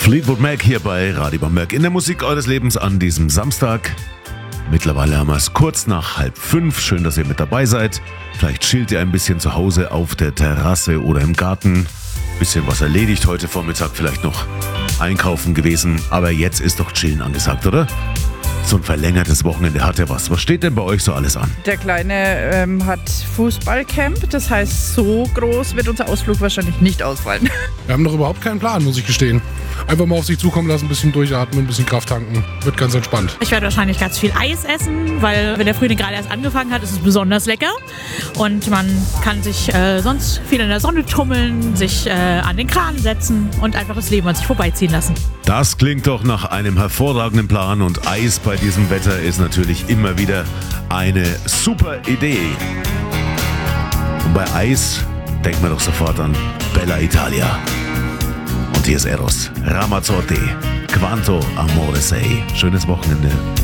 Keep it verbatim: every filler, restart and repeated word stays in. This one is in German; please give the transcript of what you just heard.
Fleetwood Mac hier bei Radio Bamberg in der Musik eures Lebens an diesem Samstag. Mittlerweile haben wir es kurz nach halb fünf. Schön, dass ihr mit dabei seid. Vielleicht chillt ihr ein bisschen zu Hause auf der Terrasse oder im Garten. Bisschen was erledigt heute Vormittag, vielleicht noch einkaufen gewesen. Aber jetzt ist doch Chillen angesagt, oder? So ein verlängertes Wochenende hat ja was. Was steht denn bei euch so alles an? Der Kleine ähm, hat Fußballcamp. Das heißt, so groß wird unser Ausflug wahrscheinlich nicht ausfallen. Wir haben noch überhaupt keinen Plan, muss ich gestehen. Einfach mal auf sich zukommen lassen, ein bisschen durchatmen, ein bisschen Kraft tanken. Wird ganz entspannt. Ich werde wahrscheinlich ganz viel Eis essen, weil wenn der Frühling gerade erst angefangen hat, ist es besonders lecker. Und man kann sich äh, sonst viel in der Sonne tummeln, sich äh, an den Kran setzen und einfach das Leben an sich vorbeiziehen lassen. Das klingt doch nach einem hervorragenden Plan und Eis bei diesem Wetter ist natürlich immer wieder eine super Idee. Und bei Eis denkt man doch sofort an Bella Italia. Und hier ist Eros Ramazzotti, Quanto Amore Sei. Schönes Wochenende.